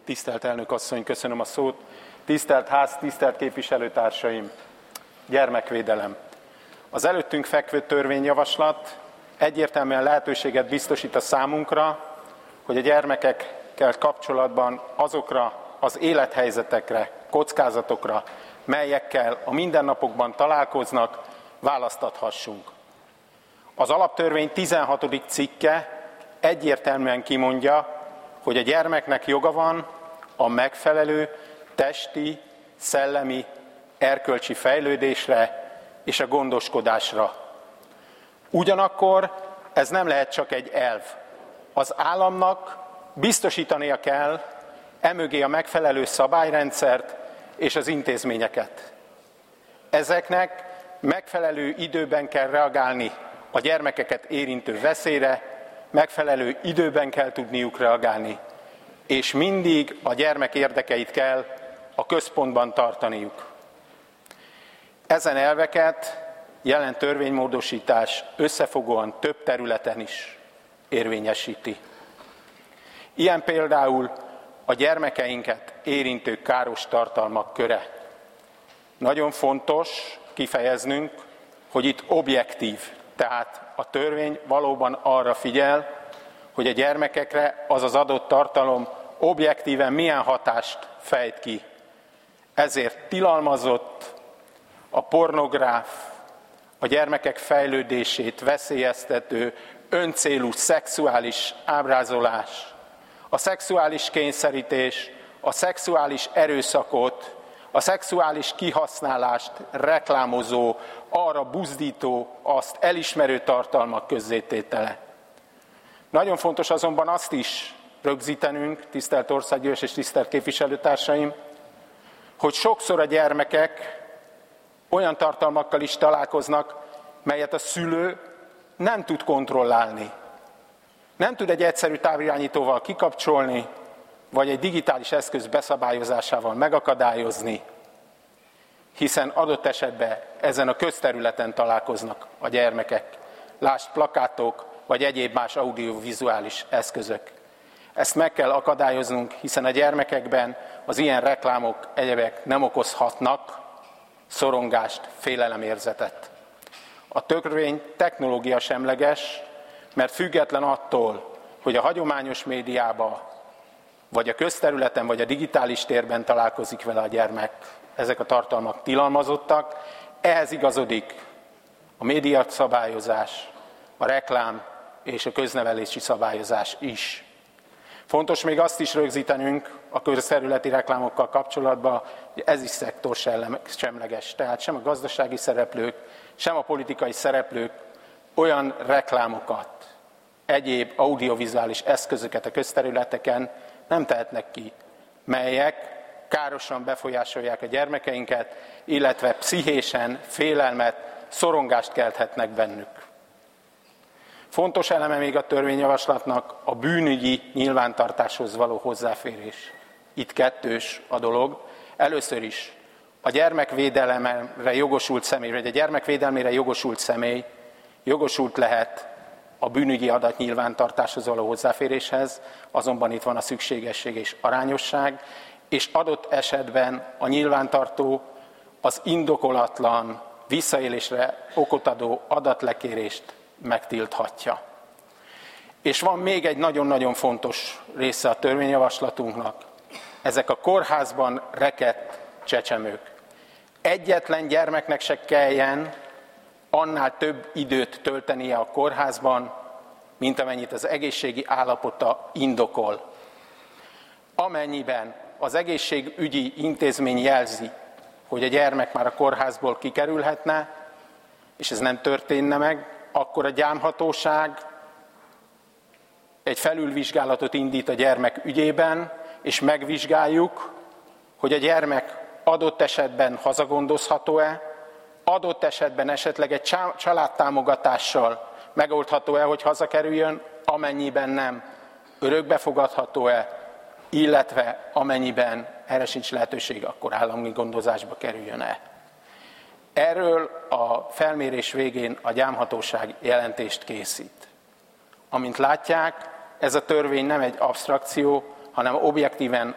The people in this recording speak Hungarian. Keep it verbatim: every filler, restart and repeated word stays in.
Tisztelt elnök asszony, köszönöm a szót. Tisztelt ház, tisztelt képviselőtársaim, gyermekvédelem. Az előttünk fekvő törvényjavaslat egyértelműen lehetőséget biztosít a számunkra, hogy a gyermekekkel kapcsolatban azokra az élethelyzetekre, kockázatokra, melyekkel a mindennapokban találkoznak, választ adhassunk. Az alaptörvény tizenhatodik cikke egyértelműen kimondja, hogy a gyermeknek joga van a megfelelő testi, szellemi, erkölcsi fejlődésre és a gondoskodásra. Ugyanakkor ez nem lehet csak egy elv. Az államnak biztosítania kell emögé a megfelelő szabályrendszert és az intézményeket. Ezeknek megfelelő időben kell reagálni a gyermekeket érintő veszélyre, megfelelő időben kell tudniuk reagálni, és mindig a gyermek érdekeit kell a központban tartaniuk. Ezen elveket jelen törvénymódosítás összefogóan több területen is érvényesíti. Ilyen például a gyermekeinket érintő káros tartalmak köre. Nagyon fontos kifejeznünk, hogy itt objektív, tehát a törvény valóban arra figyel, hogy a gyermekekre az az adott tartalom objektíven milyen hatást fejt ki. Ezért tilalmazott a pornográf, a gyermekek fejlődését veszélyeztető, öncélú szexuális ábrázolás, a szexuális kényszerítés, a szexuális erőszakot, a szexuális kihasználást reklámozó, arra buzdító, azt elismerő tartalmak közzététele. Nagyon fontos azonban azt is rögzítenünk, tisztelt országgyűlés és tisztelt képviselőtársaim, hogy sokszor a gyermekek olyan tartalmakkal is találkoznak, melyet a szülő nem tud kontrollálni. Nem tud egy egyszerű távirányítóval kikapcsolni, vagy egy digitális eszköz beszabályozásával megakadályozni, hiszen adott esetben ezen a közterületen találkoznak a gyermekek, lásd plakátok, vagy egyéb más audiovizuális eszközök. Ezt meg kell akadályoznunk, hiszen a gyermekekben az ilyen reklámok, egyebek nem okozhatnak szorongást, félelemérzetet. A törvény technológia semleges, mert független attól, hogy a hagyományos médiában, vagy a közterületen, vagy a digitális térben találkozik vele a gyermek, ezek a tartalmak tilalmazottak, ehhez igazodik a médiaszabályozás, a reklám és a köznevelési szabályozás is. Fontos még azt is rögzítenünk a közterületi reklámokkal kapcsolatban, hogy ez is szektor semleges, tehát sem a gazdasági szereplők, sem a politikai szereplők olyan reklámokat, egyéb audiovizuális eszközöket a közterületeken nem tehetnek ki, melyek károsan befolyásolják a gyermekeinket, illetve pszichésen félelmet, szorongást kelthetnek bennük. Fontos eleme még a törvényjavaslatnak a bűnügyi nyilvántartáshoz való hozzáférés. Itt kettős a dolog. Először is a gyermekvédelemre jogosult személy, vagy a gyermekvédelmére jogosult személy jogosult lehet a bűnügyi adatnyilvántartáshoz való hozzáféréshez, azonban itt van a szükségesség és arányosság, és adott esetben a nyilvántartó az indokolatlan, visszaélésre okot adó adatlekérést megtilthatja. És van még egy nagyon-nagyon fontos része a törvényjavaslatunknak, ezek a kórházban rekedt csecsemők. Egyetlen gyermeknek se kelljen annál több időt töltenie a kórházban, mint amennyit az egészségi állapota indokol. Amennyiben az egészségügyi intézmény jelzi, hogy a gyermek már a kórházból kikerülhetne, és ez nem történne meg, akkor a gyámhatóság egy felülvizsgálatot indít a gyermek ügyében, és megvizsgáljuk, hogy a gyermek adott esetben hazagondozható-e, adott esetben esetleg egy családtámogatással megoldható-e, hogy hazakerüljön, amennyiben nem, örökbefogadható-e, illetve amennyiben erre sincs lehetőség, akkor állami gondozásba kerüljön-e. Erről a felmérés végén a gyámhatóság jelentést készít. Amint látják, ez a törvény nem egy absztrakció, hanem objektíven